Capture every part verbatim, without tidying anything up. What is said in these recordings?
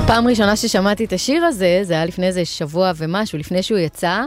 פעם ראשונה ששמעתי את השיר הזה, זה היה לפני איזה שבוע ומשהו, לפני שהוא יצא,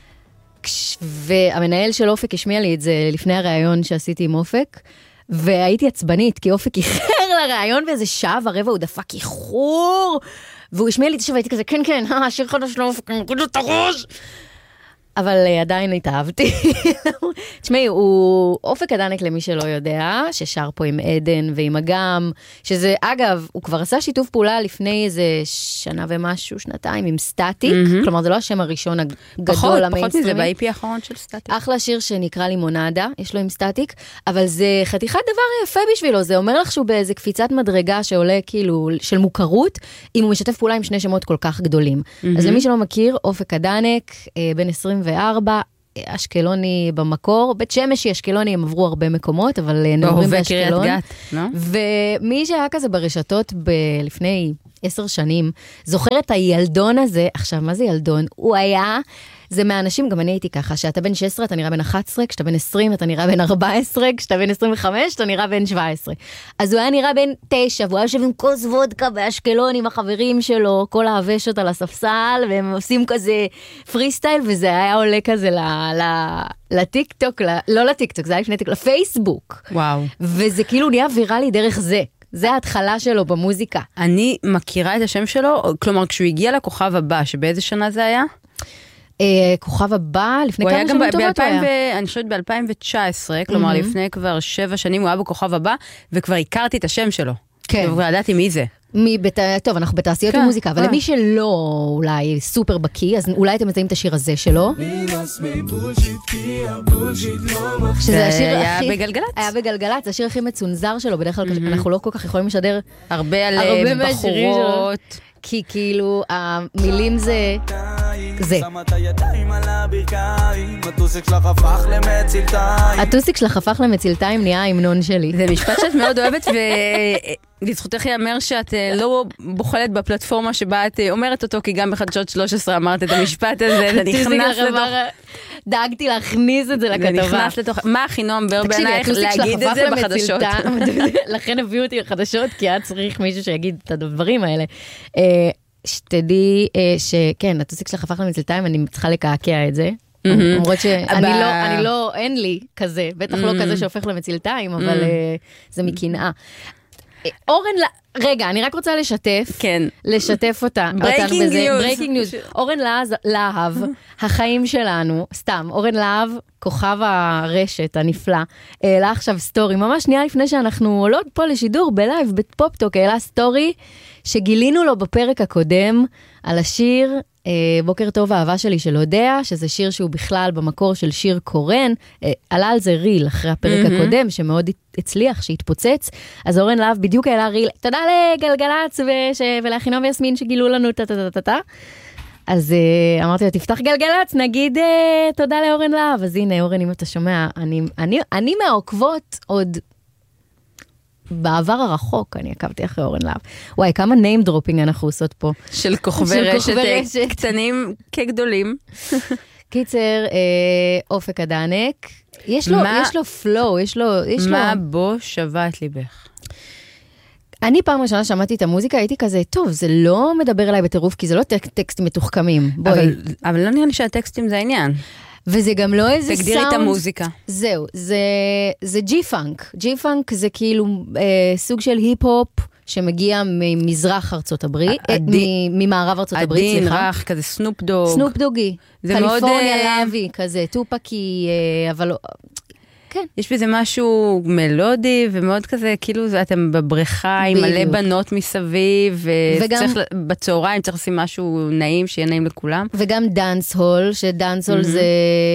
והמנהל של אופק השמיע לי את זה לפני הראיון שעשיתי עם אופק, והייתי עצבנית, כי אופק איחר לראיון באיזה שעה ורבע, הוא דפק איחור, והוא השמיע לי את השיר, והייתי כזה, כן, כן, השיר חדש לא אופק, אני מוריד את הראש. אבל עדיין התאהבתי. תשמעי, הוא אופק הדנק למי שלא יודע, ששר פה עם עדן ועם אגם, שזה, אגב, הוא כבר עשה שיתוף פעולה לפני איזה שנה ומשהו, שנתיים, עם סטטיק, כלומר, זה לא השם הראשון הגדול, המיינסטרימי. פחות מזה, ב-איי פי האחרון של סטטיק. אחלה שיר שנקרא לימונדה, יש לו עם סטטיק, אבל זה חתיכת דבר יפה בשבילו, זה אומר לך שהוא באיזה קפיצת מדרגה שעולה כאילו של מוכרות, אם הוא משתף פעולה עם שני שמות כל כך גדולים. אז למי שלא מכיר, אופק הדנק, בין עשרים וארבע, אשקלוני במקור, בית שמש היא אשקלוני, הם עברו הרבה מקומות, אבל נעורים באשקלון. ומי שהיה כזה ברשתות לפני עשר שנים, זוכר את הילדון הזה, עכשיו מה זה ילדון? הוא היה, זה מהאנשים, גם אני הייתי ככה, שאתה בן שש עשרה, אתה נראה בן אחת עשרה, כשאתה בן עשרים, אתה נראה בן ארבע עשרה, כשאתה בן עשרים וחמש, אתה נראה בן שבע עשרה. אז הוא היה נראה בן תשע, והוא היה יושב עם כוס וודקה באשקלון, עם החברים שלו, כל האבשות על הספסל, והם עושים כזה פרי סטייל, וזה היה עולה כזה ל... ל... לטיקטוק, ל... לא לטיקטוק, זה היה לפני טיקטוק, לפייסבוק. וואו. וזה כאילו נהיה ויראלי דרך זה. זה ההתחלה שלו במוזיקה. אני מכירה את השם שלו, כלומר, כשהוא הגיע לכוכב הבא, שבאיזה שנה זה היה? כוכב הבא, לפני כמה שנים טובות הוא היה. אני חושבת ב-אלפיים תשע עשרה, כלומר, לפני כבר שבע שנים הוא היה בכוכב הבא, וכבר הכרתי את השם שלו. כן. וידעתי מי זה. טוב, אנחנו בתעשיות המוזיקה, אבל למי שלא אולי סופר בקי, אז אולי אתם מזהים את השיר הזה שלו. שזה היה בגלגלץ. היה בגלגלץ, זה השיר הכי מצונזר שלו, בדרך כלל אנחנו לא כל כך יכולים לשדר הרבה על בחורות. כי כאילו המילים זה זה. הטוסיק שלך הפך למצילתיים, נהיה ההמנון שלי. זה משפט שאת מאוד אוהבת, ולזכותך יאמר שאת לא בוחלת בפלטפורמה שבה את אומרת אותו, כי גם בחדשות שלוש עשרה אמרת את המשפט הזה, זה נכנס לתוך... דאגתי להכניס את זה לכתבה. זה נכנס לתוך... מה הכי נועם בר בעינייך להגיד את זה בחדשות? לכן הביאו אותי לחדשות, כי היה צריך מישהו שיגיד את הדברים האלה. שתדעי שכן, הטוסיק שלך הפך למצילתיים, אני צריכה לקעקע את זה. למרות שאני לא, אין לי כזה, בטח לא כזה שהופך למצילתיים, אבל זה מקנאה. אורן, רגע, אני רק רוצה לשתף, כן. לשתף אותה, ברייקינג ניוז. ברייקינג ניוז. אורן להב, החיים שלנו, סתם, אורן להב, כוכב הרשת הנפלא, העלה עכשיו סטורי, ממש שנייה לפני שאנחנו עולות פה לשידור בלייב, בפופטוק, העלה סטורי, שגילינו לו בפרק הקודם, על השיר, אה, בוקר טוב האהבה שלי של יודע, שזה שיר שהוא בכלל במקור של שיר קורן, אה, עלה על זה ריל אחרי הפרק mm-hmm. הקודם, שמאוד הצליח, שהתפוצץ, אז אורן להב בדיוק העלה ריל, תודה לגלגלץ וש... ולאחינום ויסמין שגילו לנו טה-טה-טה-טה, אז uh, אמרתי לו, תפתח גלגלץ, נגיד uh, תודה לאורן להב, אז הנה אורן, אם אתה שומע, אני, אני, אני מהעוקבות עוד בעבר הרחוק, אני עקבתי אחרי אורן להב. וואי, כמה name dropping אנחנו עושות פה. של כוכבי רשת, רשת, קטנים כגדולים. קיצר, אה, אופק הדנק, יש לו, מה, יש לו flow, יש לו... יש מה לו... בו שווה את ליבך? אני פעם ראשונה שמעתי את המוזיקה, הייתי כזה, טוב, זה לא מדבר אליי בטירוף, כי זה לא טק, טקסטים מתוחכמים. בואי. אבל, אבל לא נראה לי שהטקסטים זה העניין. וזה גם לא איזה סאונד. תגדירי את המוזיקה. זהו, זה, זה ג'י-פאנק. ג'י-פאנק זה כאילו אה, סוג של היפ-הופ, שמגיע ממזרח ארצות הברית, ממערב ארצות הברית, סליחה. עדין, רך, כזה סנופ דוג. סנופ דוגי. קליפורניה לאבי, כזה, טופקי, אבל... כן. יש בזה משהו מלודי, ומאוד כזה, כאילו אתם בבריכה עם מלא בנות מסביב, וצריך, בצהריים צריך לשים משהו נעים, שיהיה נעים לכולם. וגם דאנס הול, שדאנס הול זה...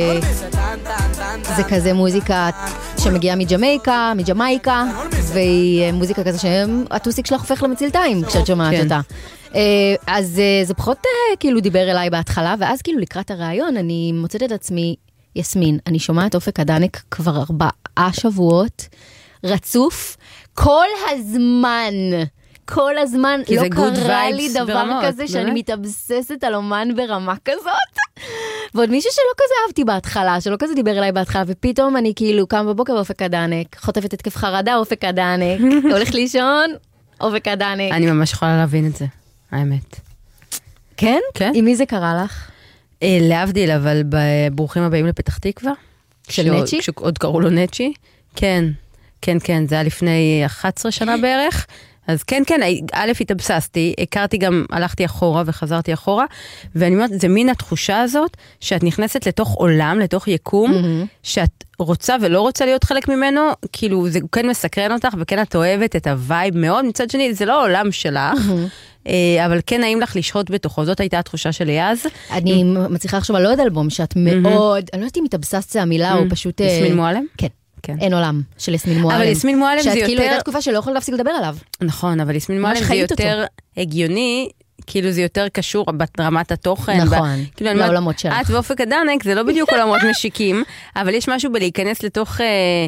זה כזה מוזיקה שמגיעה מג'מייקה, מג'מייקה, והיא מוזיקה כזה שהטוסיק שלך הופך למצילתיים, כשאת שומעת אותה. אז זה פחות כאילו דיבר אליי בהתחלה, ואז כאילו לקראת הרעיון, אני מוצאת את עצמי, יסמין, אני שומעת אופק הדנק כבר ארבעה שבועות, רצוף, כל הזמן, כל הזמן, לא קרה לי דבר ברמות, כזה, באמת? שאני מתאבססת על אומן ברמה כזאת, ועוד מישהו שלא כזה אהבתי בהתחלה, שלא כזה דיבר אליי בהתחלה, ופתאום אני כאילו קם בבוקר אופק הדנק, חוטפת התקף חרדה, אופק הדנק, הולך לישון, אופק הדנק. אני ממש יכולה להבין את זה. האמת. כן? כן. עם מי זה קרה לך? אה, להבדיל, אבל בברוכים הבאים לפתח תקווה. של נצ'י? כשעוד קראו לו נצ'י. כן, כן, כן, זה היה לפני אחת עשרה שנה בערך. אז כן, כן, א', התאבססתי, הכרתי גם, הלכתי אחורה וחזרתי אחורה, ואני אומרת, זה מין התחושה הזאת, שאת נכנסת לתוך עולם, לתוך יקום, mm-hmm. שאת רוצה ולא רוצה להיות חלק ממנו, כאילו זה כן מסקרן אותך, וכן את אוהבת את הווייב מאוד, מצד שני, זה לא העולם שלך, mm-hmm. אבל כן נעים לך לשהות בתוכו, זאת הייתה התחושה שלי אז. אני מצליחה לחשוב על עוד אלבום, שאת מאוד, אני לא יודעת אם התאבססת זה המילה, או פשוט... יסמין מועלם? כן. כן. אין עולם של יסמין מועלם. אבל יסמין מועלם זה יותר... שאת כאילו הייתה תקופה שלא יכולה להפסיק לדבר עליו. נכון, אבל יסמין מועלם זה יותר הגיוני, כאילו זה יותר קשור ברמת התוכן. נכון, לעולמות שלך. את ואופק הדנק זה לא בדיוק עולמות משיקים, אבל יש משהו בלהיכנס לתוך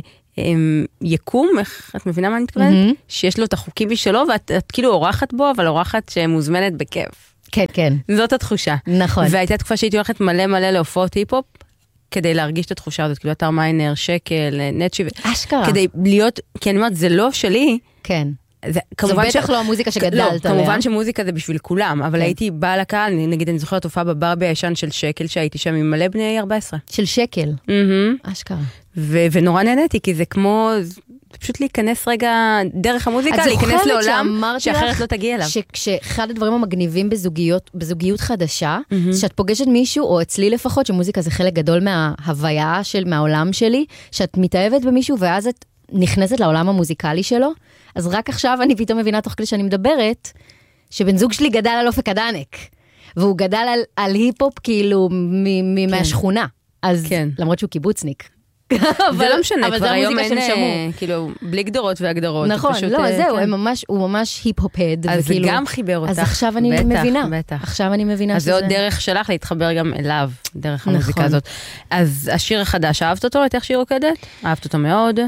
יקום, איך את מבינה מה אני מתכוונת? שיש לו את החוקים בשלו, ואת כאילו אורחת בו, אבל אורחת שמוזמנת בכיף. כן, כן. זאת התחושה. נכון. והייתה תקופה שהייתי הולכת מלא מלא להופעות היפ-הופ, כדי להרגיש את התחושה הזאת, כאילו אתר מיינר, שקל, נצ'י. אשכרה. כדי להיות, כי אני אומרת, זה לא שלי. כן. זה, זו בטח ש... לא המוזיקה שגדלת לא, עליה. כמובן שמוזיקה זה בשביל כולם, אבל כן. הייתי באה לקהל, נגיד אני זוכרת הופעה בברבי הישן של שקל, שהייתי שם עם מלא בני ארבע עשרה. של שקל. Mm-hmm. אשכרה. ו- ונורא נהניתי, כי זה כמו, זה פשוט להיכנס רגע דרך המוזיקה, להיכנס לעולם שאחרת לא תגיע אליו. שכשאחד הדברים המגניבים בזוגיות, בזוגיות חדשה, mm-hmm. שאת פוגשת מישהו, או אצלי לפחות, שמוזיקה זה חלק גדול מההוויה של, מהעולם שלי, שאת מתאהבת במישהו, ואז את נכנסת לעולם המוזיקלי שלו, אז רק עכשיו אני פתאום מבינה תוך כדי שאני מדברת, שבן זוג שלי גדל על אופק הדנק, והוא גדל על, על היפ-הופ כאילו מ- מ- מהשכונה. אז כן. למרות שהוא קיבוצניק. זה לא משנה, כבר היום אין, כאילו, בלי גדרות והגדרות. נכון, לא, זהו, הוא ממש היפ-הופד. אז זה גם חיבר אותך. אז עכשיו אני מבינה. עכשיו אני מבינה שזה... אז זה עוד דרך שלך להתחבר גם אליו, דרך המוזיקה הזאת. אז השיר החדש, אהבת אותו? את איך שהיא רוקדת? אהבת אותו מאוד?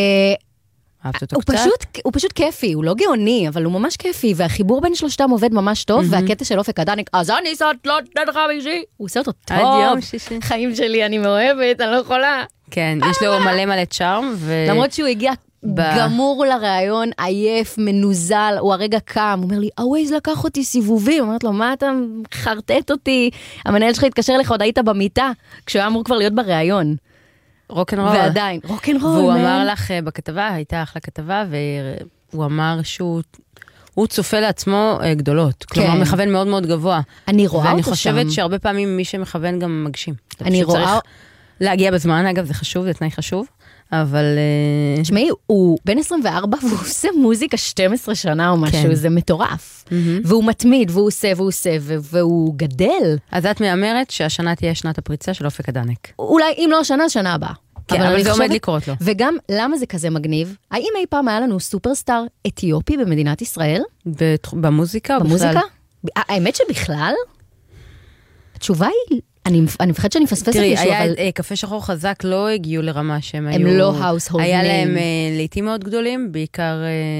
אהבת אותו קצת? הוא פשוט כיפי, הוא לא גאוני, אבל הוא ממש כיפי, והחיבור בין שלושתם עובד ממש טוב, והקטע של אופק הדנק, אז אני סתלות נדך בישי, הוא עושה אותו טוב. חיים שלי, אני מאוהבת, אני לא יכולה. כן, יש לו מלא מלא צ'ארם. למרות שהוא הגיע גמור לראיון, עייף, מנוזל, הוא הרגע קם, הוא אומר לי, הווייז לקח אותי סיבובים, אומרת לו, מה אתה חרטט אותי? המנהל שלך התקשר לך, עוד היית במיטה, כשהוא אמור כבר להיות בראיון. רוקנרול. ועדיין, רוקנרול. והוא אמר לך בכתבה, הייתה אחלה כתבה, והוא אמר שהוא... הוא צופה לעצמו גדולות, כלומר מכוון מאוד מאוד גבוה. אני רואה אותו שם. ואני חושבת שהרבה פעמים מי שמכוון גם מגשים. אני רואה... להגיע בזמן, אגב, זה חשוב, זה תנאי חשוב, אבל... תשמעי, הוא בן עשרים וארבע, והוא עושה מוזיקה שתים עשרה שנה או משהו, זה מטורף. והוא מתמיד, והוא עושה, והוא עושה, והוא גדל. אז את מאמרת שהשנה תהיה שנת הפריצה של אופק הדנק. אולי, אם לא השנה, השנה הבאה. כן, אבל זה עומד לקרות לו. וגם, למה זה כזה מגניב? האם אי פעם היה לנו סופרסטאר אתיופי במדינת ישראל? במוזיקה או בכלל? במוזיקה? האמת שבכלל? התשובה היא... אני, אני מפחד שאני מפספסת מישהו, אבל... תראי, היה קפה שחור חזק לא הגיעו לרמה שהם היו... הם לא household name. היה להם לעיתים מאוד גדולים, בעיקר...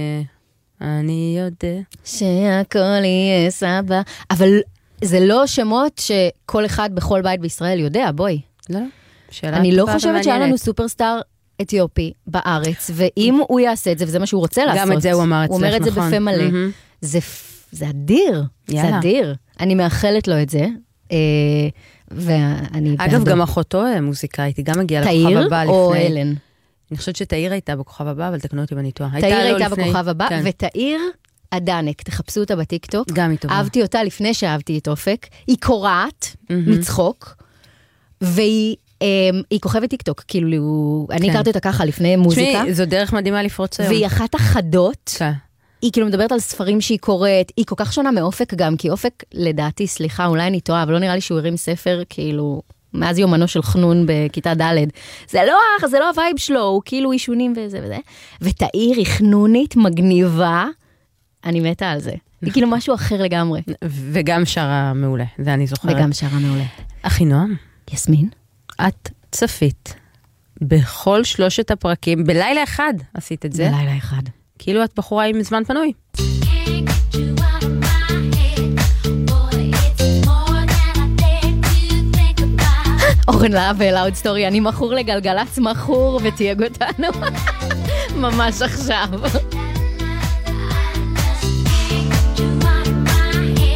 אני יודע... שהכל יהיה סבא. אבל זה לא שמות שכל אחד בכל בית בישראל יודע, בואי. לא, שאלה... אני לא חושבת שהיה לנו סופרסטאר אתיופי בארץ, ואם הוא יעשה את זה, וזה מה שהוא רוצה לעשות... גם את זה הוא אמר אצלך, נכון. הוא אומר את זה בפה מלא. זה, זה אדיר. זה אדיר. אני מאחלת לו את זה. ואני אגב, גם אחותו מוזיקאית, היא גם הגיעה לכוכב הבא לפני. תאיר או אלן? אני חושבת שתאיר הייתה בכוכב הבא, אבל תקנו אותי בניתוח. תאיר הייתה בכוכב הבא, ותאיר הדנק, תחפשו אותה בטיקטוק. גם היא טובה. אהבתי אותה לפני שאהבתי את אופק. היא קורעת מצחוק, והיא כוכבת טיקטוק. כאילו, אני הכרתי אותה ככה לפני מוזיקה. זו דרך מדהימה לפרוץ היום. והיא אחת החדות. כן. היא כאילו מדברת על ספרים שהיא קוראת, היא כל כך שונה מאופק גם, כי אופק, לדעתי, סליחה, אולי אני טועה, אבל לא נראה לי שהוא הרים ספר, כאילו, מאז יומנו של חנון בכיתה ד'. זה לא אח, זה לא הווייב שלו, הוא כאילו אישונים וזה וזה. ותאיר היא חנונית מגניבה, אני מתה על זה. היא כאילו משהו אחר לגמרי. וגם שרה מעולה, זה אני זוכרת. וגם שרה מעולה. אחי נועם. יסמין. את צפית בכל שלושת הפרקים, בלילה אחד עשית את זה. בלילה אחד. כאילו את בחורה עם זמן פנוי. אורן להב ולאוד סטורי, אני מכור לגלגלצ מכור ותייג אותנו. ממש עכשיו.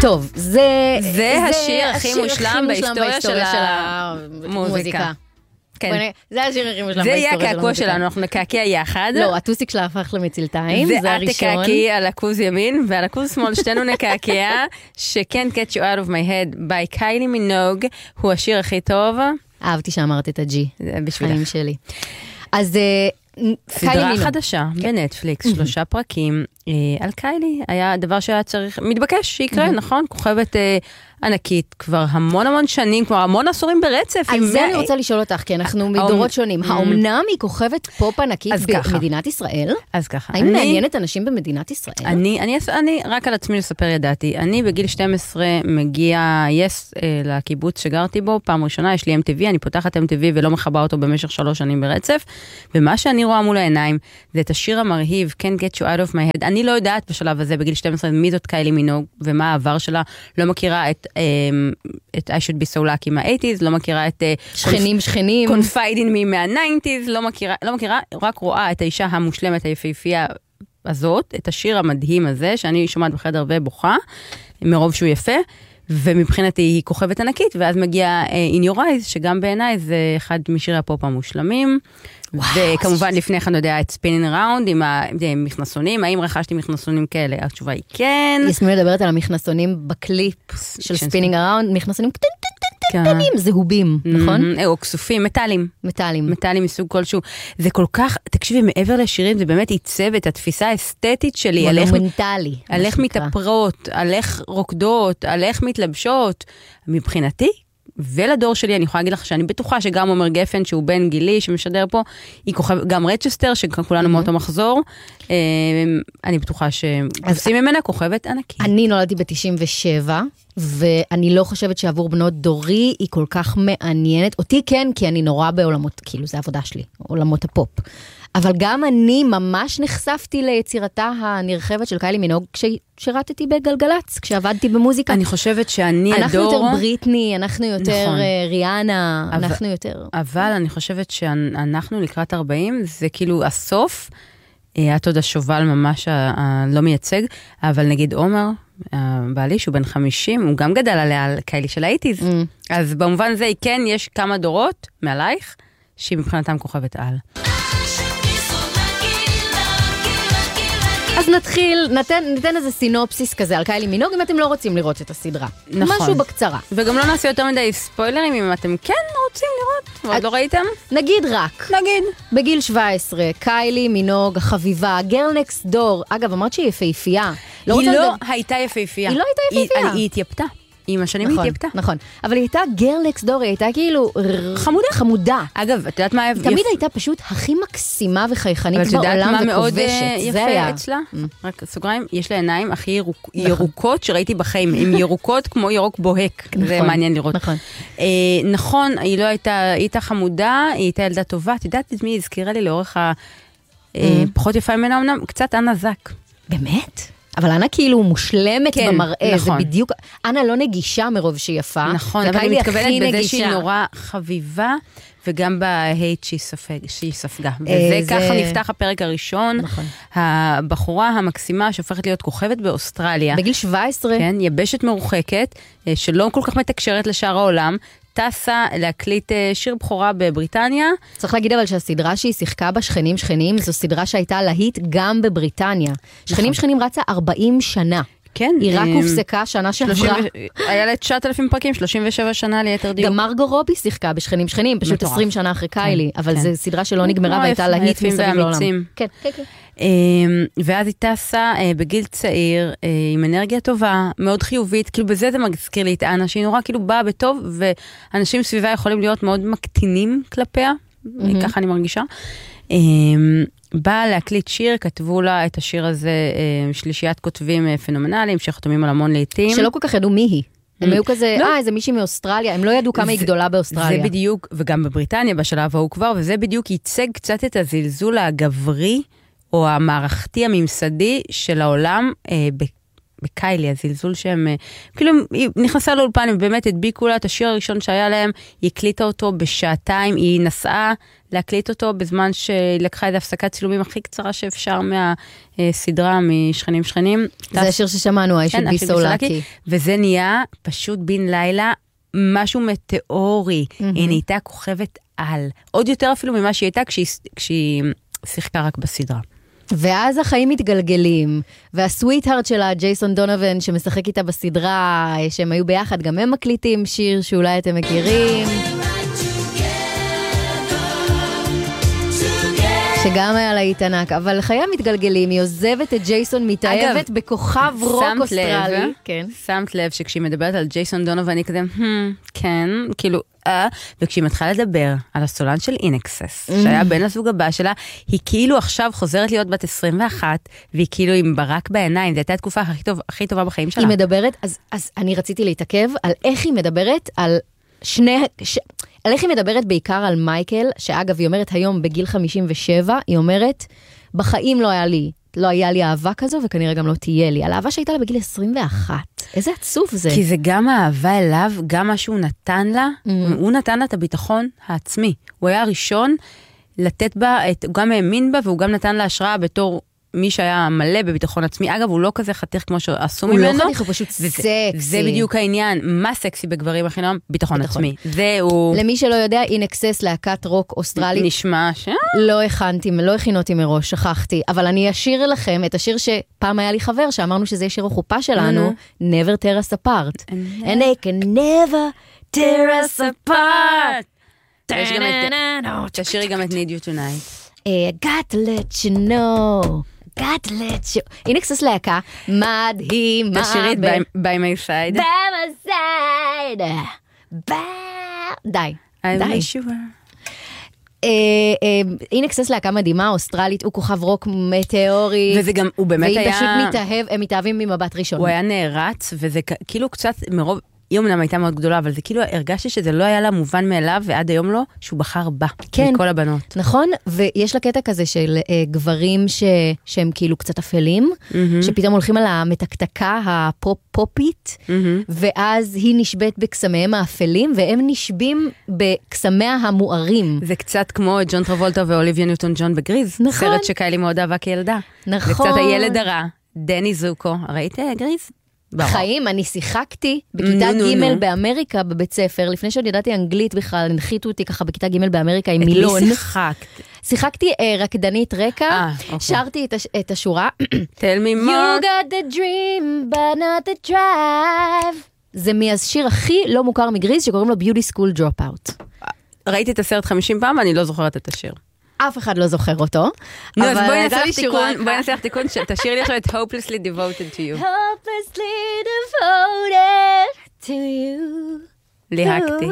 טוב, זה... זה השיר הכי מושלם בהיסטוריה של המוזיקה. כן. זה השיר הכי מושלם זה בהיסטוריה של המוזיקה. יהיה הקעקוע שלנו, אנחנו נקעקע יחד. לא, הטוסיק שלה הפך למצלתיים, זה הראשון. זה את תקעקי על הכוז ימין, ועל הכוז שמאל שתינו נקעקע, שכן Get You Out of My Head by קיילי מינוג, הוא השיר הכי טוב. אהבתי שאמרת את הג'י. זה בשבילך. חיים שלי. אז סדרה חדשה בנטפליקס, שלושה פרקים על קיילי, היה דבר שהיה צריך, מתבקש שיקרה, נכון? כוכבת ענקית, כבר המון המון שנים, כבר המון עשורים ברצף. על זה אני רוצה לשאול אותך, כי אנחנו מדורות שונים. האומנם היא כוכבת פופ ענקית במדינת ישראל? אז ככה. האם מעניינת אנשים במדינת ישראל? אני, אני, אני רק על עצמי לספר ידעתי. אני בגיל שתים עשרה מגיע יס לקיבוץ שגרתי בו, פעם ראשונה יש לי אם טי וי, אני פותחת אם טי וי ולא מחבה אותו במשך שלוש שנים ברצף, ומה שאני רואה מול העיניים, זה את השיר המרהיב, Can't Get You Out of My Head. אני לא יודעת בשלב הזה, בגיל שתים עשרה, מי זאת קיילי מינוג, ומה העבר שלה, לא מכירה את את I should be so lucky מה-שמונים, לא מכירה את שכנים שכנים confide in me מה-תשעים, לא מכירה, לא מכירה, רק רואה את האישה המושלמת היפהפייה הזאת, את השיר המדהים הזה, שאני שומעת בחדר ובוכה, מרוב שהוא יפה, ומבחינתי היא כוכבת ענקית, ואז מגיע In Your Eyes, שגם בעיניי זה אחד משירי הפופ המושלמים, וכמובן לפני כן יודע את Spinning Around עם המכנסונים, האם רכשתי מכנסונים כאלה? התשובה היא כן. יסמין מדברת על המכנסונים בקליפ של Spinning Around, מכנסונים קטנים, זהובים, נכון? או כסופים, מטלים. מטלים. מטלים מסוג כלשהו. זה כל כך, תקשיבי, מעבר לשירים, זה באמת עיצב את התפיסה האסתטית שלי. מונומנטלי. על איך מתאפרות, על איך רוקדות, על איך מתלבשות. מבחינתי, ולדור שלי, אני יכולה להגיד לך שאני בטוחה שגם עומר גפן, שהוא בן גילי, שמשדר פה, היא כוכב, גם רצ'סטר, שכולנו מאותו מחזור, אני בטוחה שעושים ממנה כוכבת ענקית. אני נולדתי ב-תשעים ושבע, ואני לא חושבת שעבור בנות דורי היא כל כך מעניינת. אותי כן, כי אני נורא בעולמות, כאילו זה העבודה שלי, עולמות הפופ. אבל גם אני ממש נחשפתי ליצירתה הנרחבת של קיילי מינוג כששירתתי בגלגלץ, כשעבדתי במוזיקה. אני חושבת שאני הדור... אנחנו יותר בריטני, אנחנו יותר נכון. ריאנה, אבל, אנחנו יותר... אבל אני חושבת שאנחנו לקראת ארבעים, זה כאילו הסוף, את עוד השובל ממש לא מייצג, אבל נגיד עומר, בעלי שהוא בן חמישים, הוא גם גדל עליה על קיילי של האייטיז. Mm. אז במובן זה, כן, יש כמה דורות מעלייך, שהיא מבחינתם כוכבת על. אז נתחיל, ניתן, ניתן איזה סינופסיס כזה על קיילי מינוג, אם אתם לא רוצים לראות את הסדרה. נכון. משהו בקצרה. וגם לא נעשה יותר מדי ספוילרים, אם אתם כן רוצים לראות, ועוד לא ראיתם? נגיד רק. נגיד. בגיל שבע עשרה, קיילי מינוג, החביבה, גרל נקסט דור. אגב, אמרת שהיא יפהפייה. לא היא לא לדבר... הייתה יפהפייה. היא לא הייתה יפהפייה. היא, היא התייפתה. עם השנים נכון, היא התייפתה. נכון, אבל היא הייתה גרל נקסט דור, היא הייתה כאילו... חמודה. חמודה. אגב, את יודעת מה... תמיד יפ... הייתה פשוט הכי מקסימה וחייכנית בעולם וכובשת. זה היה אצלה. רק סוגריים, יש לה עיניים הכי ירוק... נכון. ירוקות שראיתי בחיים. הן ירוקות כמו ירוק בוהק. נכון, זה מעניין לראות. נכון. אה, נכון, היא לא הייתה... היא הייתה חמודה, היא הייתה ילדה טובה. את יודעת את מי היא הזכירה לי לאורך ה... אה, פחות יפה ממנה אמנם, קצת אנה זק. באמת? אבל אנה כאילו מושלמת כן, במראה, נכון. זה בדיוק, אנה לא נגישה מרוב שהיא יפה. נכון, אבל היא מתכוונת בזה נגישה. שהיא נורא חביבה, וגם בהייט שהיא, ספג, שהיא ספגה. וזה זה... ככה נפתח הפרק הראשון, נכון. הבחורה המקסימה שהופכת להיות כוכבת באוסטרליה. בגיל שבע עשרה. כן, יבשת מרוחקת, שלא כל כך מתקשרת לשאר העולם, טסה להקליט שיר בחורה בבריטניה. צריך להגיד אבל שהסדרה שהיא שיחקה בה שכנים שכנים, זו סדרה שהייתה להיט גם בבריטניה. שכנים שכנים רצה ארבעים שנה. כן. היא רק הופסקה שנה שעברה. היה לה תשעת אלפים פרקים, שלושים ושבע שנה ליתר דיוק. גם מרגו רובי שיחקה בשכנים שכנים, פשוט עשרים שנה אחרי קיילי, אבל זו סדרה שלא נגמרה והייתה להיט מסביב לעולם. כן, כן, כן. ואז היא טסה בגיל צעיר, עם אנרגיה טובה, מאוד חיובית, כאילו בזה זה מזכיר לי את אנה, שהיא נורא כאילו באה בטוב, ואנשים סביבה יכולים להיות מאוד מקטינים כלפיה, ככה אני מרגישה. באה להקליט שיר, כתבו לה את השיר הזה, שלישיית כותבים פנומנליים, שחתומים על המון לעתים. שלא כל כך ידעו מי היא. הם היו כזה, אה, איזה מישהי מאוסטרליה, הם לא ידעו כמה היא גדולה באוסטרליה. זה בדיוק, וגם בבריטניה בשלב ההוא כבר, וזה בדיוק ייצג קצת את הזלזול הגברי, או המערכתי הממסדי של העולם בקיילי, הזלזול שהם, כאילו, היא נכנסה לאולפן, הם באמת הדביקו לה את השיר הראשון שהיה להם, היא הקליטה אותו בשעתיים, היא נסעה להקליט אותו בזמן שלקחה את ההפסקת צילומים הכי קצרה שאפשר מהסדרה, משכנים שכנים. זה השיר ששמענו, I should be so lucky. וזה נהיה פשוט בין לילה, משהו מטאורי. היא נהייתה כוכבת על. עוד יותר אפילו ממה שהיא הייתה כשהיא שיחקה רק בסדרה. ואז החיים מתגלגלים, והסוויט-הארט שלה, ג'ייסון דונובן, שמשחק איתה בסדרה, שהם היו ביחד, גם הם מקליטים שיר שאולי אתם מכירים. שגם היה לה עיתנק, אבל חיים מתגלגלים, היא עוזבת את ג'ייסון, מתאהבת בכוכב רוק אוסטרלי. כן. שמת לב שכשהיא מדברת על ג'ייסון דונובן, אני כזה, כן, כאילו, אה, וכשהיא מתחילה לדבר על הסולן של אינקסס, שהיה בן הזוג הבא שלה, היא כאילו עכשיו חוזרת להיות בת עשרים ואחת, והיא כאילו עם ברק בעיניים, זו הייתה התקופה הכי, טוב, הכי טובה בחיים שלה. היא מדברת, אז, אז אני רציתי להתעכב על איך היא מדברת על שני... ש... על איך היא מדברת בעיקר על מייקל, שאגב היא אומרת היום בגיל חמישים ושבע, היא אומרת, בחיים לא היה לי, לא היה לי אהבה כזו, וכנראה גם לא תהיה לי. על אהבה שהייתה לה בגיל עשרים ואחת. איזה עצוב זה. כי זה גם האהבה אליו, גם מה שהוא נתן לה, mm-hmm. הוא נתן לה את הביטחון העצמי. הוא היה הראשון לתת בה, את, הוא גם האמין בה, והוא גם נתן לה השראה בתור מי שהיה מלא בביטחון עצמי. אגב, הוא לא כזה חתיך כמו שעשו ממנו. הוא לא חתיך, הוא פשוט סקסי. זה בדיוק העניין. מה סקסי בגברים החינם? ביטחון עצמי. זה הוא... למי שלא יודע, אינקסס להקת רוק אוסטרלית. נשמע ש... לא הכנתי, לא הכינותי מראש, שכחתי. אבל אני אשיר לכם את השיר שפעם היה לי חבר, שאמרנו שזה שיר החופה שלנו, Never Tear Us Apart. And they can never tear us apart. תשאירי גם את Need You Tonight. Got to let you know. got to let you... הנה קצת להקה, מדהימה. תשאירית by my side. by my side. די, די. הנה קצת להקה מדהימה, אוסטרלית, הוא כוכב רוק מטאורי. וזה גם, הוא באמת היה... והיא פשוט מתאהב, הם מתאהבים ממבט ראשון. הוא היה נערץ, וזה כאילו קצת מרוב... היא אמנם הייתה מאוד גדולה, אבל זה כאילו הרגשתי שזה לא היה לה מובן מאליו, ועד היום לא, שהוא בחר בה, כן, מכל הבנות. נכון, ויש לה קטע כזה של אה, גברים ש, שהם כאילו קצת אפלים, mm-hmm. שפתאום הולכים על המתקתקה הפופית, mm-hmm. ואז היא נשבית בקסמיהם האפלים, והם נשבים בקסמיה המוארים. זה קצת כמו ג'ון טרבולטה ואוליביה ניוטון ג'ון בגריז, נכון. סרט שקיילי מאוד אהבה כילדה. נכון. זה קצת הילד הרע, דני זוקו, ראית גריז? חיים, אני שיחקתי בכיתה ג' באמריקה בבית ספר, לפני שעוד ידעתי אנגלית בכלל, הנחיתו אותי ככה בכיתה ג' באמריקה עם מילון. את מי שיחקת? שיחקתי רקדנית רקע, שרתי את השורה. Tell me more. You got the dream, but not the drive. זה מהשיר הכי לא מוכר מגריז, שקוראים לו Beauty School Dropout. ראיתי את הסרט חמישים פעם, אני לא זוכרת את השיר. אף אחד לא זוכר אותו. נו, אז בואי נעשה לך תיקון, תשאיר לי עכשיו את Hopelessly Devoted to You. Hopelessly devoted to you. ליהקתי.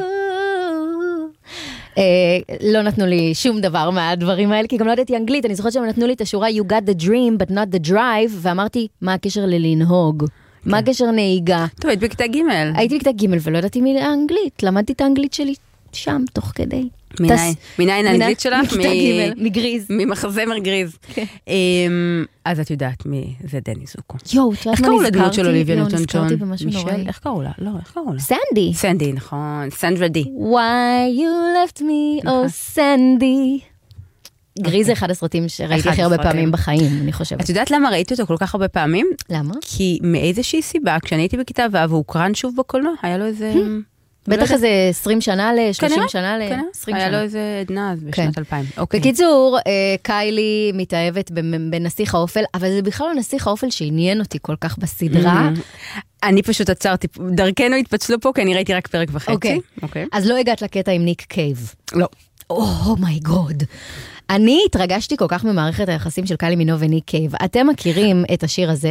לא נתנו לי שום דבר מהדברים האלה, כי גם לא ידעתי אנגלית, אני זוכרת שהם נתנו לי את השורה You got the dream but not the drive, ואמרתי, מה הקשר ללנהוג? מה הקשר נהיגה? טוב, היית בכיתה ג'. הייתי בכיתה ג' ולא ידעתי מילה אנגלית, למדתי את האנגלית שלי שם, תוך כדי. מניין האנגלית שלך? מגריז. ממחזמר גריז. אז את יודעת מי זה דני זוקו. יואו, איך קראו לדמות של אוליביה ניוטון ג'ון? מישל? איך קראו לה? לא, איך קראו לה? סנדי. סנדי, נכון. סנדרה די. Why you left me, oh סנדי. גריז זה אחד הסרטים שראיתי הכי הרבה פעמים בחיים, אני חושבת. את יודעת למה ראיתי אותו כל כך הרבה פעמים? למה? כי מאיזושהי סיבה, כשאני הייתי בכיתה ו' והוא קרן שוב בקולנוע, היה לו איזה... בטח איזה עשרים שנה ל-שלושים שנה ל-עשרים שנה. היה לו איזה עדנה אז בשנת אלפיים. בקיצור, קיילי מתאהבת בנסיך האופל, אבל זה בכלל לא נסיך האופל שעניין אותי כל כך בסדרה. אני פשוט עצרתי, דרכנו התפצלו פה, כי אני ראיתי רק פרק וחצי. אז לא הגעת לקטע עם ניק קייב. לא. אומייגוד. אני התרגשתי כל כך ממערכת היחסים של קיילי מינוב וניק קייב. אתם מכירים את השיר הזה?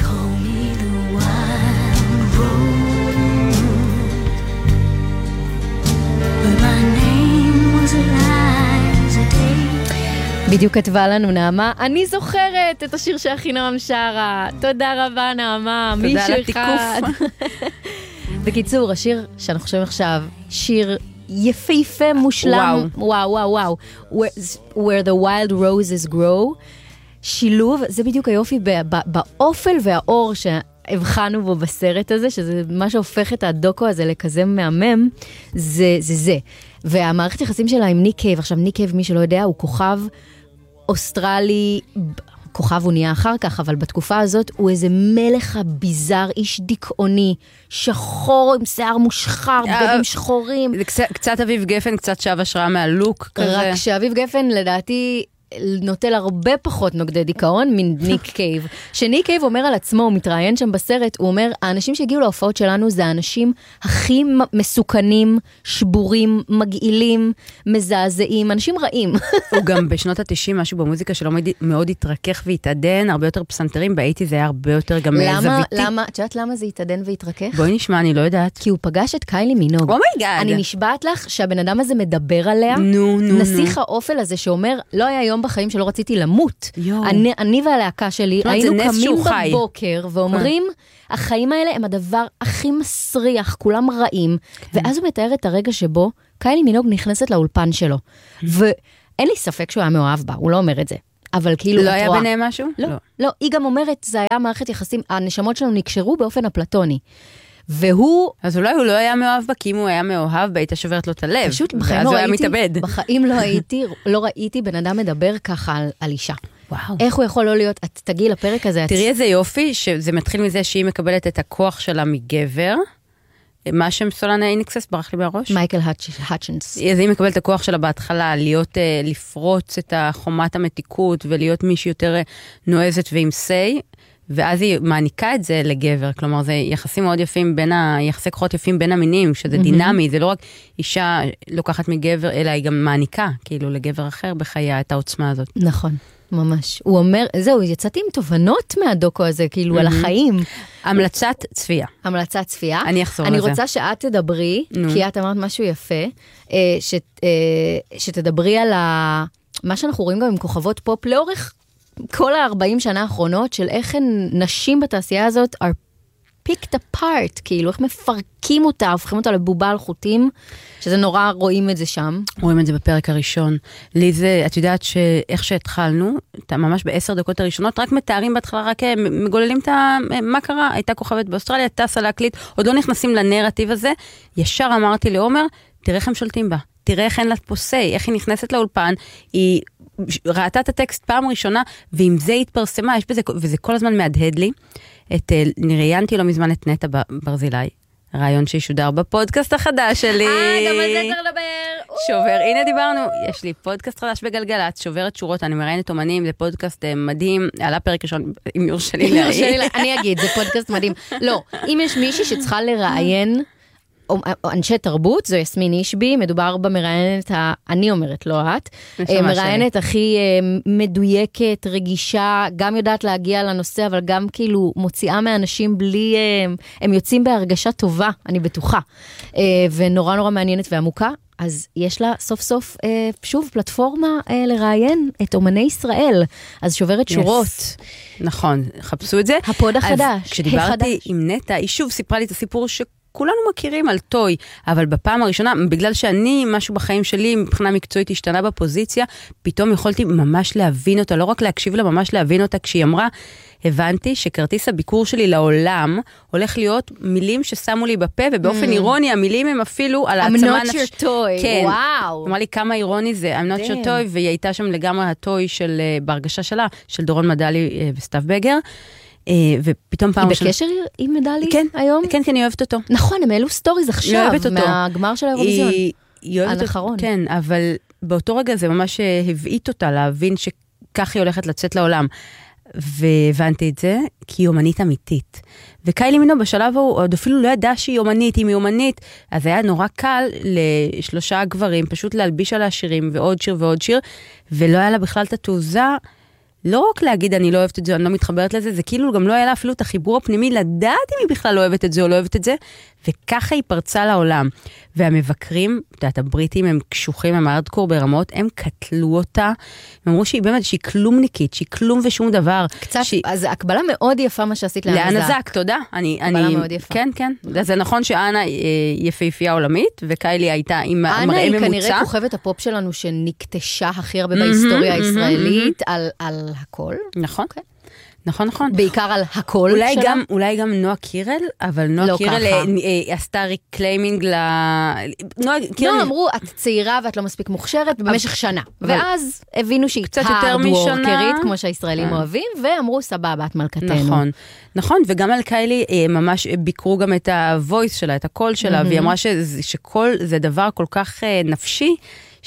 בדיוק כתבה לנו נעמה, אני זוכרת את השיר שאחינועם שרה. תודה רבה נעמה, תודה על התיקוף. בקיצור, השיר שאנחנו חושבים עכשיו, שיר יפהפה, מושלם. וואו, וואו, וואו. Where, where the wild roses grow. שילוב, זה בדיוק היופי באופל והאור שהבחנו בו בסרט הזה, שזה מה שהופך את הדוקו הזה לכזה מהמם, זה זה זה. והמערכת יחסים שלה עם ניק קייב, עכשיו ניק קייב, מי שלא יודע, הוא כוכב אוסטרלי, כוכב הוא נהיה אחר כך, אבל בתקופה הזאת הוא איזה מלך הביזר, איש דיכאוני, שחור עם שיער מושחר, בגדים שחורים. זה קצת, קצת אביב גפן, קצת שב השראה מהלוק כזה. רק שאביב גפן לדעתי נוטל הרבה פחות נוגדי דיכאון מניק קייב. שניק קייב אומר על עצמו, הוא מתראיין שם בסרט, הוא אומר, האנשים שהגיעו להופעות שלנו זה האנשים הכי מסוכנים, שבורים, מגעילים, מזעזעים, אנשים רעים. הוא גם בשנות ה-תשעים משהו במוזיקה שלו מאוד התרכך והתעדן, הרבה יותר פסנתרים, באיתי זה היה הרבה יותר גם זוויתי. למה, את יודעת למה זה התעדן והתרכך? בואי נשמע, אני לא יודעת. כי הוא פגש את קיילי מינוג. אומייגאד. אני נשבעת לך שהבן אדם הזה מדבר עליה, נו, נו, נסיך האופל הזה שאומר, לא היה יום בחיים שלא רציתי למות. אני, אני והלהקה שלי היינו קמים בבוקר ואומרים, החיים האלה הם הדבר הכי מסריח, כולם רעים. ואז הוא מתאר את הרגע שבו קיילי מינוג נכנסת לאולפן שלו. ואין לי ספק שהוא היה מאוהב בה, הוא לא אומר את זה. אבל כאילו לא היה ביניהם משהו? לא, לא, היא גם אומרת, זה היה מערכת יחסים, הנשמות שלנו נקשרו באופן אפלטוני. והוא... אז אולי הוא לא היה מאוהב בה, כי אם הוא היה מאוהב, היית שוברת לו את הלב. פשוט בחיים לא ראיתי, בחיים לא הייתי, לא ראיתי בן אדם מדבר ככה על, על אישה. וואו. איך הוא יכול לא להיות, את תגיעי לפרק הזה. תראי איזה יופי, שזה מתחיל מזה שהיא מקבלת את הכוח שלה מגבר, מה שם סולנה אינקסס, ברח לי בראש? מייקל האצ'נס. אז היא מקבלת את הכוח שלה בהתחלה, להיות, לפרוץ את החומת המתיקות, ולהיות מישהי יותר נועזת ועם סי, ואז היא מעניקה את זה לגבר, כלומר זה יחסים מאוד יפים בין ה... יחסי כוחות יפים בין המינים, שזה דינמי, זה לא רק אישה לוקחת מגבר, אלא היא גם מעניקה, כאילו לגבר אחר בחייה את העוצמה הזאת. נכון, ממש. הוא אומר, זהו, יצאתי עם תובנות מהדוקו הזה, כאילו על החיים. המלצת צפייה. המלצת צפייה. אני אחזור לזה. אני רוצה שאת תדברי, כי את אמרת משהו יפה, שתדברי על מה שאנחנו רואים גם עם כוכבות פופ לאורך כל ה-ארבעים שנה האחרונות, של איך הן נשים בתעשייה הזאת are picked apart, כאילו איך מפרקים אותה, הופכים אותה לבובה על חוטים, שזה נורא רואים את זה שם. רואים את זה בפרק הראשון. לי זה, את יודעת שאיך שהתחלנו, ממש בעשר דקות הראשונות, רק מתארים בהתחלה, רק מגוללים את מה קרה, הייתה כוכבת באוסטרליה, טסה להקליט, עוד לא נכנסים לנרטיב הזה, ישר אמרתי לעומר, תראה איך הם שולטים בה, תראה איך אין לה פוסי, איך היא נכנסת לאולפן, היא ראתה את הטקסט פעם ראשונה, ועם זה התפרסמה, יש בזה, וזה כל הזמן מהדהד לי, את, ראיינתי לא מזמן את נטע ברזילי, רעיון שישודר בפודקאסט החדש שלי. אה, גם על זה צריך לדבר. שובר, הנה דיברנו, יש לי פודקאסט חדש בגלגלת, שוברת שורות, אני מראיינת אומנים, זה פודקאסט מדהים, עלה פרק ראשון, אם יורשה לי להעיד. אני אגיד, זה פודקאסט מדהים. לא, אם יש מישהי שצריכה לראיין, אנשי תרבות, זו יסמין אישבי, מדובר במראיינת, אני אומרת, לא את, מראיינת הכי מדויקת, רגישה, גם יודעת להגיע לנושא, אבל גם כאילו מוציאה מאנשים בלי, הם יוצאים בהרגשה טובה, אני בטוחה, ונורא נורא מעניינת ועמוקה, אז יש לה סוף סוף, שוב, פלטפורמה לראיין את אומני ישראל, אז שוברת שורות. נכון, חפשו את זה. הפוד החדש. כשדיברתי עם נטע, היא שוב סיפרה לי את הסיפור ש... כולנו מכירים על טוי, אבל בפעם הראשונה, בגלל שאני, משהו בחיים שלי, מבחינה מקצועית השתנה בפוזיציה, פתאום יכולתי ממש להבין אותה, לא רק להקשיב לה, ממש להבין אותה, כשהיא אמרה, הבנתי שכרטיס הביקור שלי לעולם, הולך להיות מילים ששמו לי בפה, ובאופן אירוני, המילים הם אפילו על העצמה... I'm not your toy, כן. וואו. אמרה לי כמה אירוני זה, I'm not your toy, והיא הייתה שם לגמרי הטוי של, בהרגשה שלה, של דורון מדלי וסתיו בגר, ופתאום פעם... היא בקשר עם מדלי היום? כן, כן, אני אוהבת אותו. נכון, הם העלו סטוריז עכשיו, מהגמר של האירוויזיון. היא אוהבת אותו, כן, אבל באותו רגע זה ממש הבעית אותה להבין שכך היא הולכת לצאת לעולם. והבנתי את זה, כי היא אומנית אמיתית. וקיילי מינוג בשלב הוא עוד אפילו לא ידע שהיא אומנית, אם היא אומנית, אז היה נורא קל לשלושה גברים, פשוט להלביש על השירים ועוד שיר ועוד שיר, ולא היה לה בכלל את התעוזה, לא רק להגיד אני לא אוהבת את זה, אני לא מתחברת לזה, זה כאילו גם לא היה לה אפילו את החיבור הפנימי, לדעת אם היא בכלל לא אוהבת את זה או לא אוהבת את זה, וככה היא פרצה לעולם. והמבקרים, את הבריטים הם קשוחים, הם הארדקור ברמות, הם קטלו אותה, הם אמרו שהיא באמת, שהיא כלומניקית, שהיא כלום ושום דבר. קצת, שהיא... אז הקבלה מאוד יפה מה שעשית לאנה זק. לאנה זק, תודה. אני, הקבלה אני, מאוד יפה. כן, כן. זה נכון שאנה יפהפייה עולמית, וקיילי הייתה עם מראה ממוצע. אנה היא כנראה כוכבת הפופ שלנו, שנקטשה הכי הרבה בהיסטוריה הישראלית, על, על הכל. נכון. נכון, נכון. בעיקר על הקול אולי שלה. גם, אולי גם נועה קירל, אבל נועה לא קירל ככה. אה, אה, עשתה ריקליימינג ל... נועה קירל... לא, אמרו, את צעירה ואת לא מספיק מוכשרת במשך שנה. אבל- ואז הבינו שהיא קצת יותר משנה. הארד-וורקרית, כמו שהישראלים אה. אוהבים, ואמרו, סבבה, את מלכתנו. נכון, נכון, וגם על קיילי אה, ממש ביקרו גם את הוויס שלה, את הקול שלה, והיא אמרה שזה- שקול זה דבר כל כך אה, נפשי,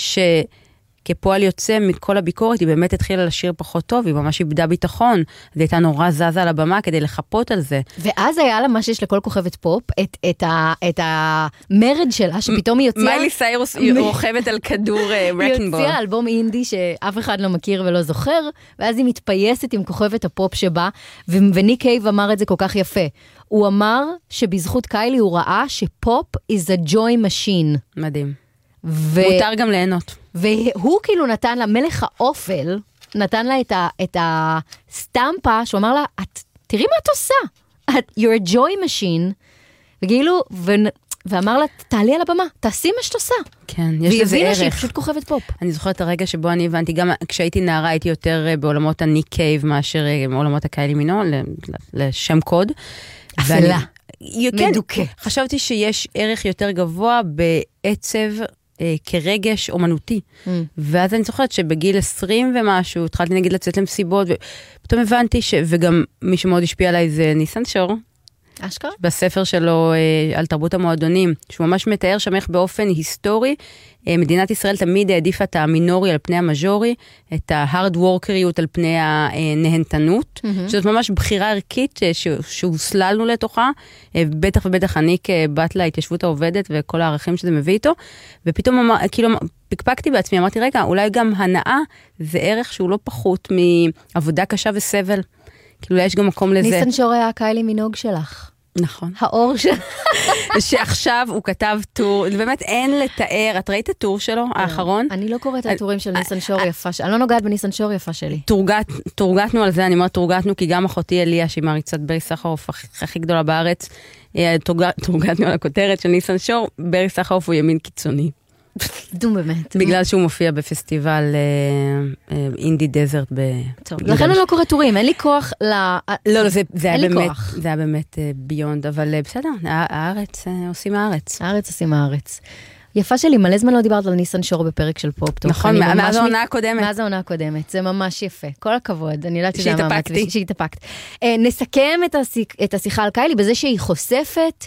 שכפועל יוצא מכל הביקורת, היא באמת התחילה לשיר פחות טוב, היא ממש איבדה ביטחון, היא הייתה נורא זזה על הבמה כדי לחפות על זה. ואז היה לה מה שיש לכל כוכבת פופ, את, את, ה, את המרד שלה, שפתאום היא יוציאה... מיילי סיירוס רוכבת על כדור היא רקינבול. הוציאה אלבום אינדי שאף אחד לא מכיר ולא זוכר, ואז היא מתפייסת עם כוכבת הפופ שבה, ו- וניק קייב אמר את זה כל כך יפה. הוא אמר שבזכות קיילי הוא ראה שפופ is a joy machine. מדהים. ו- מותר גם ליהנות. והוא כאילו נתן לה, מלך האופל, נתן לה את, ה- את הסטמפה, שהוא אמר לה, את, תראי מה את עושה. את, you're a joy machine. וכאילו, ו- ואמר לה, תעלי על הבמה, תעשי מה שאת עושה. כן, יש והיא לזה הבינה שהיא ערך. פשוט כוכבת פופ. אני זוכרת את הרגע שבו אני הבנתי, גם כשהייתי נערה הייתי יותר אה, בעולמות הניק קייב מאשר אה, בעולמות הקיילי מינו, ל- ל- לשם קוד. אפלה. ואני- כן, מדוכא. חשבתי שיש ערך יותר גבוה בעצב אה, כרגש אומנותי. Mm. ואז אני זוכרת שבגיל עשרים ומשהו, התחלתי נגיד לצאת למסיבות, ופתאום הבנתי ש... וגם מי שמאוד השפיע עליי זה ניסן שור, אשכרה? בספר שלו אה, על תרבות המועדונים, שהוא ממש מתאר שם איך באופן היסטורי, אה, מדינת ישראל תמיד העדיפה את המינורי על פני המז'ורי, את ההרד וורקריות על פני הנהנתנות, Mm-hmm. שזאת ממש בחירה ערכית אה, ש- שהוסללנו לתוכה, אה, בטח ובטח אני כבת להתיישבות העובדת וכל הערכים שזה מביא איתו, ופתאום אמר, כאילו פקפקתי בעצמי, אמרתי רגע, אולי גם הנאה זה ערך שהוא לא פחות מעבודה קשה וסבל, כאילו יש גם מקום לזה. ניסן שור היה קיילי מינוג שלך. נכון. האור של... שעכשיו הוא כתב טור, באמת אין לתאר, את ראית את הטור שלו, האחרון? אני לא קוראת את הטורים של ניסן שור יפה שלי. אני לא נוגעת בניסן שור יפה שלי. תורגת, תורגתנו על זה, אני אומרת תורגתנו, כי גם אחותי אליה, שהיא מעריצת ברי סחרוף הכי, הכי גדולה בארץ, תורג, תורגתנו על הכותרת של ניסן שור, ברי סחרוף הוא ימין קיצוני. דום באמת. בגלל שהוא מופיע בפסטיבל אה, אה, אינדי דזרט ב... טוב, לכן אני לא קוראת טורים, אין לי כוח ל... לא, לא, זה, זה, היה אין לי באמת, כוח. זה היה באמת אה, ביונד, אבל אה, בסדר, הארץ, אה, עושים הארץ. הארץ עושים הארץ. יפה שלי, מלא זמן לא דיברת על ניסן שור בפרק של פופ-טוק. נכון, אני מאז ממש העונה מת- הקודמת. מאז העונה הקודמת, זה ממש יפה. כל הכבוד, אני יודעת שזה המאמץ. שהתאפקתי. שהתאפקת. אה, נסכם את השיח- את השיחה על קיילי בזה שהיא חושפת.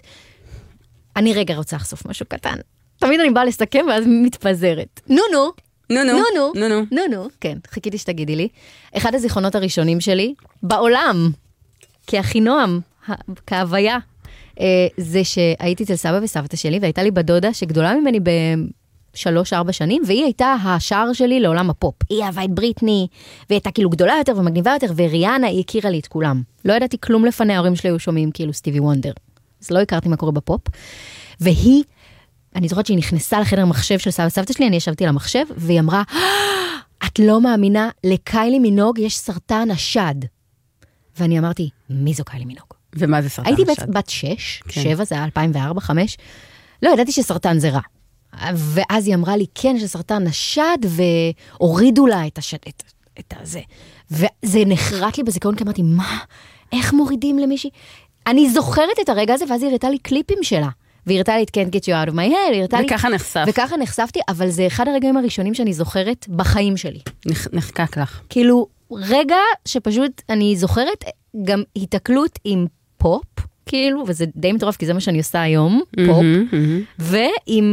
אני רגע רוצה לחשוף משהו קטן. תמיד אני באה לסכם ואז מתפזרת. נו נו. נו, נו, נו נו, נו, נו. נו נו, כן, חיכיתי שתגידי לי. אחד הזיכרונות הראשונים שלי, בעולם, כאחינועם, ה- כהוויה, אה, זה שהייתי אצל סבא וסבתא שלי, והייתה לי בדודה שגדולה ממני בשלוש, ארבע שנים, והיא הייתה השער שלי לעולם הפופ. היא אהבה את בריטני, והיא הייתה כאילו גדולה יותר ומגניבה יותר, וריאנה, היא הכירה לי את כולם. לא ידעתי כלום לפני, ההורים שלי היו שומעים כאילו סטיבי וונדר. אז לא הכרתי מה קורה בפופ. והיא, אני זוכרת שהיא נכנסה לחדר מחשב של סבא וסבתא שלי, אני ישבתי על המחשב, והיא אמרה, את לא מאמינה, לקיילי מינוג יש סרטן השד. ואני אמרתי, מי זו קיילי מינוג? ומה זה סרטן הייתי השד? בת, בת שש, כן. שבע, זה היה אלפיים וארבע, חמש. לא, ידעתי שסרטן זה רע. ואז היא אמרה לי, כן, יש סרטן השד, והורידו לה את השד, את, את הזה. וזה נחרט לי בזיכרון, כי אמרתי, מה? איך מורידים למישהי? אני זוכרת את הרגע הזה, ואז היא הראתה לי קליפים שלה. והיא הראתה לי את Can't Get You Out of My Head, היא הראתה לי... וככה נחשף. וככה נחשפתי, אבל זה אחד הרגעים הראשונים שאני זוכרת בחיים שלי. נח- נחקק לך. כאילו, רגע שפשוט אני זוכרת גם התקלות עם פופ, כאילו, וזה די מטורף, כי זה מה שאני עושה היום, פופ, מהמם, מהמם. ועם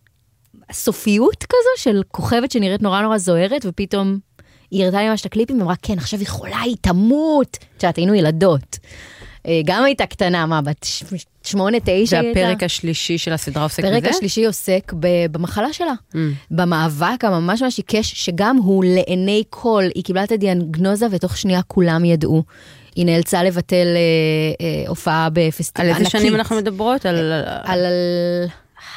סופיות כזו של כוכבת שנראית נורא נורא זוהרת, ופתאום היא הראתה לי ממש את הקליפים, ואמרה, כן, עכשיו היא חולה, היא תמות. תשעת, היינו ילדות. אה, גם הייתה קטנה, מה, בת ש- שמונה, תשע היא הייתה? והפרק השלישי של הסדרה עוסק בזה? הפרק השלישי עוסק ב- במחלה שלה, Mm. במאבק הממש ממש עיקש, שגם הוא לעיני כל, היא קיבלה את הדיאגנוזה ותוך שנייה כולם ידעו. היא נאלצה לבטל אה, אה, הופעה בפסטיבל על ענקית. איזה שנים אנחנו מדברות? על... על... על...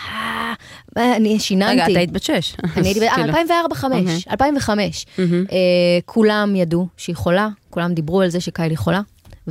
אה, אני שיננתי. רגע, את היית בת שש. אני הייתי ב... כאילו. אלפיים וארבע חמש, אלפיים וחמש. מהמם. אה, כולם ידעו שהיא חולה, כולם דיברו על זה שקיילי חולה,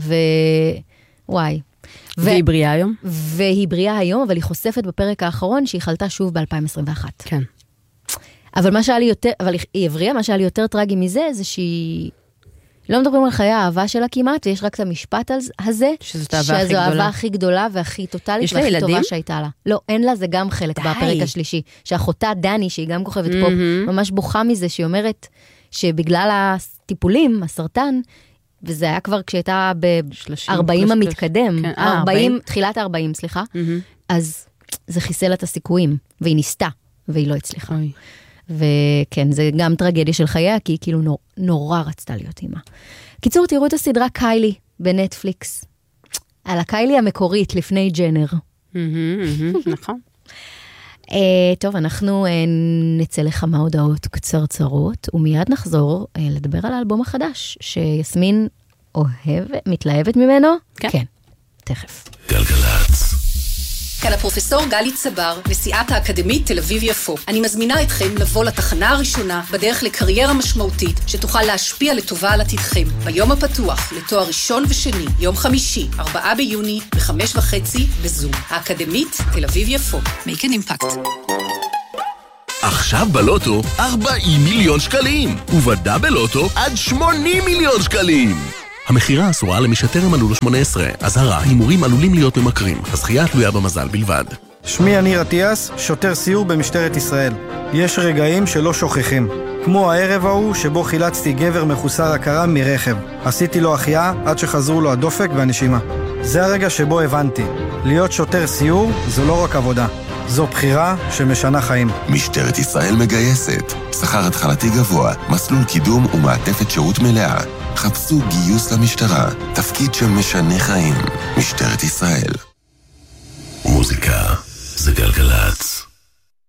ווואי. ו- והיא בריאה היום? והיא בריאה היום, אבל היא חושפת בפרק האחרון שהיא חלתה שוב ב-אלפיים עשרים ואחת. כן. אבל מה שהיה לי יותר, אבל היא הבריאה, מה שהיה לי יותר טרגי מזה, זה שהיא לא מדברים על חיי האהבה שלה כמעט, ויש רק את המשפט הזה, שזאת האהבה הכי שזו גדולה. האהבה הכי גדולה והכי טוטלית והכי ילדים? טובה שהייתה לה. לא, אין לה, זה גם חלק די. בפרק השלישי, שאחותה דני, שהיא גם כוכבת פופ, ממש בוכה מזה, שהיא אומרת שבגלל הטיפולים, הסרטן, וזה היה כבר כשהייתה ב-ארבעים המתקדם, כן, אה, ארבעים, תחילת ה-ארבעים, סליחה, אז זה חיסל את הסיכויים, והיא ניסתה, והיא לא הצליחה. אוי. וכן, זה גם טרגדיה של חייה, כי היא כאילו נור, נורא רצתה להיות אימא. קיצור, תראו את הסדרה קיילי בנטפליקס, על הקיילי המקורית לפני ג'נר. נכון. Uh, טוב, אנחנו uh, נצא לכמה הודעות קצרצרות, ומיד נחזור uh, לדבר על האלבום החדש, שיסמין אוהבת, מתלהבת ממנו? כן. כן, תכף. גלגלצ. כאן הפרופסור גלי צבר, נשיאת האקדמית תל אביב יפו. אני מזמינה אתכם לבוא לתחנה הראשונה בדרך לקריירה משמעותית שתוכל להשפיע לטובה על עתידכם. ביום הפתוח לתואר ראשון ושני, יום חמישי, ארבעה ביוני, בחמש וחצי, בזום. האקדמית תל אביב יפו. Make an impact. עכשיו בלוטו ארבעים מיליון שקלים, ובדאבל לוטו עד שמונים מיליון שקלים. המחירה אסורה למי שטרם מלאו לו שמונה עשרה. אזהרה, הימורים עלולים להיות ממכרים. הזכייה תלויה במזל בלבד. שמי יניר אטיאס, שוטר סיור במשטרת ישראל. יש רגעים שלא שוכחים. כמו הערב ההוא שבו חילצתי גבר מחוסר הכרה מרכב. עשיתי לו החייאה עד שחזרו לו הדופק והנשימה. זה הרגע שבו הבנתי. להיות שוטר סיור זו לא רק עבודה. זו בחירה שמשנה חיים. משטרת ישראל מגייסת. שכר התחלתי גבוה, מסלול קידום ומעטפת שירות מלאה. חפשו גיוס למשטרה, תפקיד שמשנה חיים. משטרת ישראל. מוזיקה זה גלגלצ.